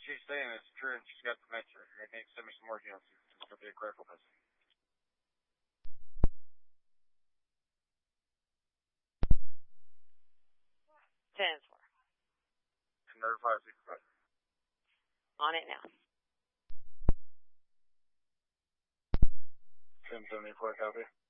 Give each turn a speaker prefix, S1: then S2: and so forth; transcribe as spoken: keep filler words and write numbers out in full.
S1: she's saying is true, and she's got dementia. I think send me some more details. It's going to be a critical visit.
S2: ten four.
S1: Notify supervisor.
S2: On it now.
S1: ten seventy-four, copy.